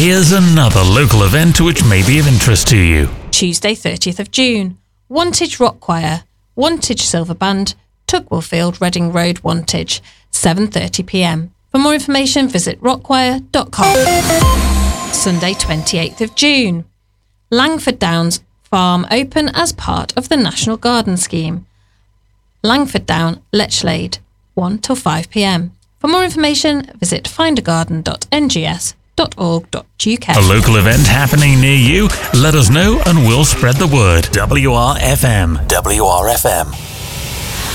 Here's another local event which may be of interest to you. Tuesday 30th of June, Wantage Rock Choir, Wantage Silver Band, Tugwell Field, Reading Road, Wantage, 7:30pm. For more information, visit rockchoir.com. Sunday 28th of June, Langford Downs Farm open as part of the National Garden Scheme. Langford Down, Lechlade, 1 till 5pm. For more information, visit findagarden.ngs.org.uk. A local event happening near you? Let us know and we'll spread the word. WRFM. WRFM.